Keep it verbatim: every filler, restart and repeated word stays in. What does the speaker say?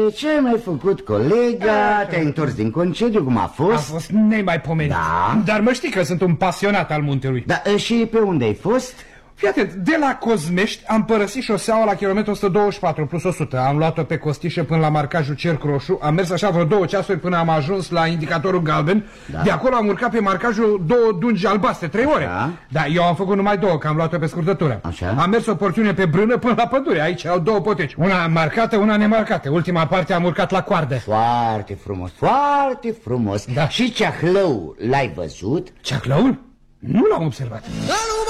ce ai mai făcut, colega? Te-ai întors din concediu, cum a fost? A fost nemaipomenit. Da. Dar mă știi că sunt un pasionat al muntelui. Da, și pe unde ai fost? Fii atent, de la Cozmești am părăsit șoseaua la kilometru o sută douăzeci și patru plus o sută. Am luat-o pe costișă până la marcajul Cerc Roșu. Am mers așa vreo două ceasuri până am ajuns la indicatorul galben. Da. De acolo am urcat pe marcajul două dungi albastre, trei ore. Da. Da, eu am făcut numai două, că am luat-o pe scurtătură. Așa. Am mers o porțiune pe brână până la pădure. Aici au două poteci, una marcată, una nemarcată. Ultima parte am urcat la coardă. Foarte frumos, foarte frumos. Da. Și ceahlăul l-ai văzut? Ceahlăul? Nu l-am observat.